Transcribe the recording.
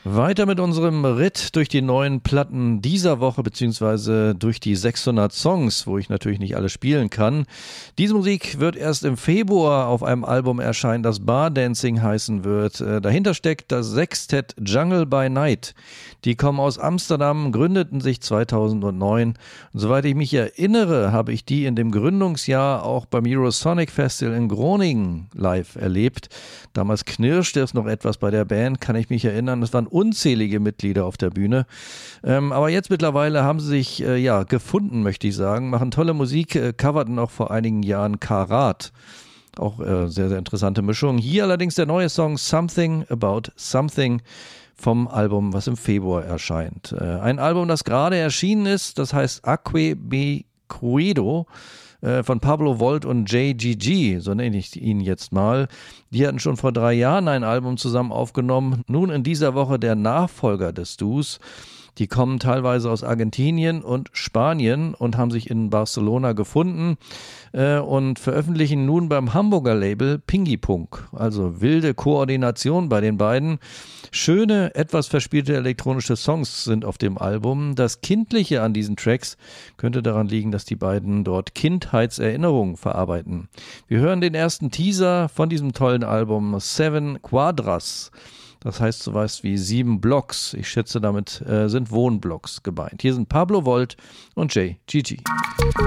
Weiter mit unserem Ritt durch die neuen Platten dieser Woche, beziehungsweise durch die 600 Songs, wo ich natürlich nicht alle spielen kann. Diese Musik wird erst im Februar auf einem Album erscheinen, das Bar Dancing heißen wird. Dahinter steckt das Sextett Jungle by Night. Die kommen aus Amsterdam, gründeten sich 2009. Und soweit ich mich erinnere, habe ich die in dem Gründungsjahr auch beim Eurosonic Festival in Groningen live erlebt. Damals knirschte es noch etwas bei der Band, kann ich mich erinnern. Es waren unzählige Mitglieder auf der Bühne. Aber jetzt mittlerweile haben sie sich gefunden, möchte ich sagen, machen tolle Musik, coverten auch vor einigen Jahren Karat. Auch sehr, sehr interessante Mischung. Hier allerdings der neue Song Something About Something vom Album, was im Februar erscheint. Ein Album, das gerade erschienen ist, das heißt Aque Me Cuido, von Pablo Volt und JGG, so nenne ich ihn jetzt mal. Die hatten schon vor 3 Jahren ein Album zusammen aufgenommen. Nun in dieser Woche der Nachfolger des Duos. Die kommen teilweise aus Argentinien und Spanien und haben sich in Barcelona gefunden und veröffentlichen nun beim Hamburger Label Pingy Punk. Also wilde Koordination bei den beiden. Schöne, etwas verspielte elektronische Songs sind auf dem Album. Das Kindliche an diesen Tracks könnte daran liegen, dass die beiden dort Kindheitserinnerungen verarbeiten. Wir hören den ersten Teaser von diesem tollen Album Seven Quadras. Das heißt sowas wie 7 Blocks. Ich schätze, damit sind Wohnblocks gemeint. Hier sind Pablo Volt und JGG.